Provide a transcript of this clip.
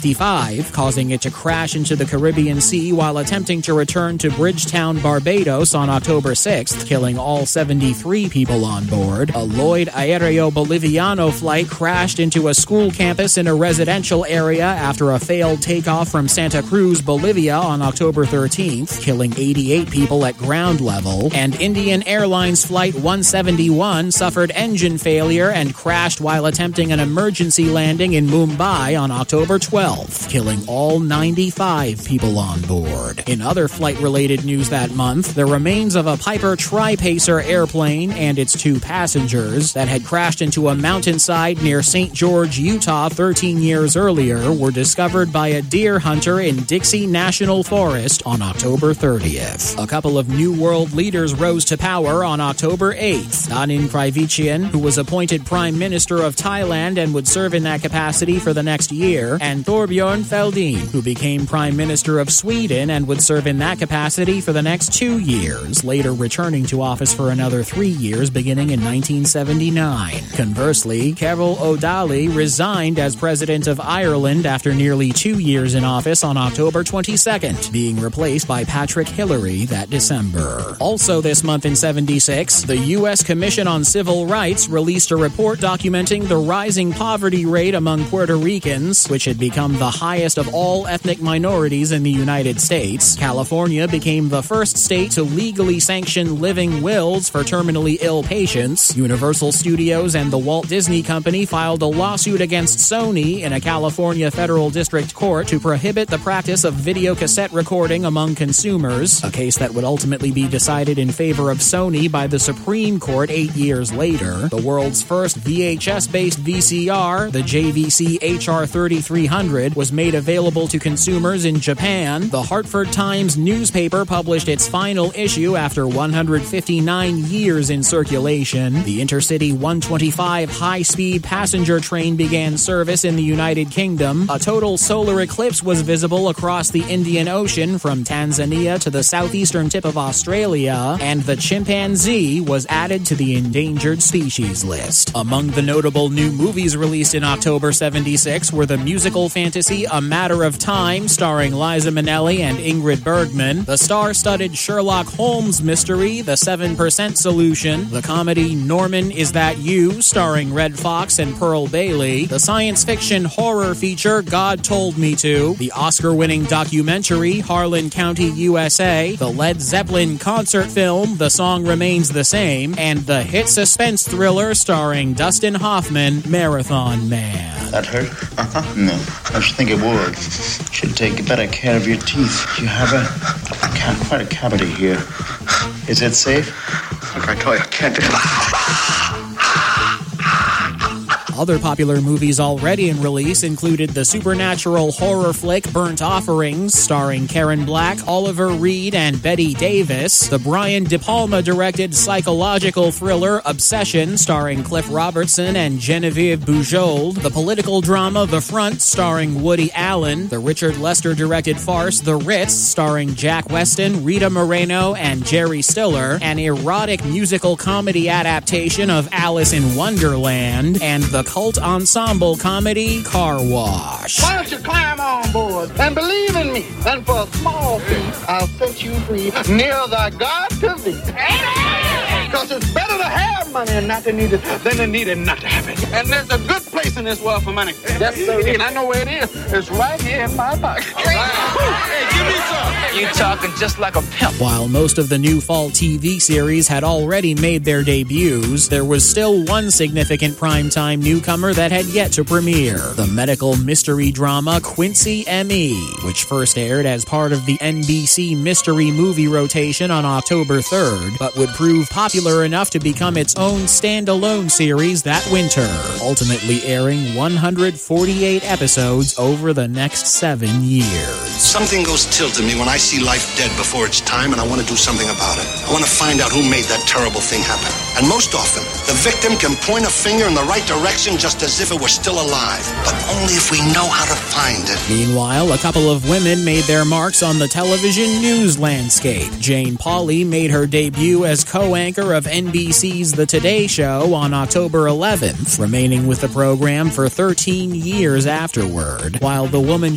1955, causing it to crash into the Caribbean Sea while attempting to return to Bridgetown, Barbados on October 6th, killing all 73 people on board. A Lloyd Aéreo Boliviano flight crashed into a school campus in a residential area after a failed takeoff from Santa Cruz, Bolivia on October 13th, killing 88 people at ground level. And Indian Airlines Flight 171 suffered engine failure and crashed while attempting an emergency landing in Mumbai on October 12th, killing all 95 people on board. In other flight-related news that month, the remains of a Piper Tri-Pacer airplane and its 2 passengers that had crashed into a mountainside near St. George, Utah 13 years earlier were discovered by a deer hunter in Dixie National Forest on October 30th. A couple of New World leaders rose to power on October 8th. Danin Krivician, who was appointed Prime Minister of Thailand and would serve in that capacity for the next year, and Thorbjorn Fälldin, who became Prime Minister of Sweden and would serve in that capacity for the next 2 years, later returning to office for another 3 years beginning in 1979. Conversely, Carol O'Daly resigned as President of Ireland after nearly 2 years in office on October 22nd, being replaced by Patrick Hillary that December. Also this month in 76, the U.S. Commission on Civil Rights released a report documenting the rising poverty rate among Puerto Ricans, which had become the highest of all ethnic minorities in the United States. California became the first state to legally sanction living wills for terminally ill patients. Universal Studios and the Walt Disney Company filed a lawsuit against Sony in a California federal district court to prohibit the practice of videocassette recording among consumers, a case that would ultimately be decided in favor of Sony by the Supreme Court 8 years later. The world's first VHS-based VCR, the JVC HR3300, was made available to consumers in Japan. The Hartford Times newspaper published its final issue after 159 years in circulation. The Intercity 125 high-speed passenger train began service in the United Kingdom. A total solar eclipse was visible across the Indian Ocean from Tanzania to the southeastern tip of Australia, and the chimpanzee was added to the endangered species list. Among the notable new movies released in October 76 were the musical fantasy A Matter of Time, starring Liza Minnelli and Ingrid Bergman, the star-studded Sherlock Holmes mystery, The 7% Solution, the comedy Norman, Is That You?, starring Red Fox and Pearl Bailey, the science fiction horror feature God Told Me To, the Oscar-winning documentary Harlan County, USA, the Led Zeppelin concert film The Song Remains the Same, and the hit suspense thriller starring Dustin Hoffman, Marathon Man. That hurt? No, I should think it would. Should take better care of your teeth. You have quite a cavity here. Is it safe? Like I told you, I can't do it. Other popular movies already in release included the supernatural horror flick Burnt Offerings, starring Karen Black, Oliver Reed, and Bette Davis, the Brian De Palma-directed psychological thriller Obsession, starring Cliff Robertson and Genevieve Bujold, the political drama The Front, starring Woody Allen, the Richard Lester-directed farce The Ritz, starring Jack Weston, Rita Moreno, and Jerry Stiller, an erotic musical comedy adaptation of Alice in Wonderland, and the cult ensemble comedy Car Wash. Why don't you climb on board and believe in me, and for a small fee, I'll set you free near thy God to thee. Because it's better to have money and not to need it than to need it not to have it. And there's a good place in this world for money. Yes, sir. And I know where it is. It's right here in my pocket. Hey, give me some. You talking just like a pimp. While most of the new fall TV series had already made their debuts, there was still one significant primetime newcomer that had yet to premiere: the medical mystery drama Quincy M.E., which first aired as part of the NBC mystery movie rotation on October 3rd, but would prove popular enough to become its own standalone series that winter, ultimately airing 148 episodes over the next 7 years. Something goes tilt in me when I see life dead before its time, and I want to do something about it. I want to find out who made that terrible thing happen. And most often, the victim can point a finger in the right direction just as if it were still alive, but only if we know how to find it. Meanwhile, a couple of women made their marks on the television news landscape. Jane Pauley made her debut as co-anchor of NBC's The Today Show on October 11th, remaining with the program for 13 years afterward, while the woman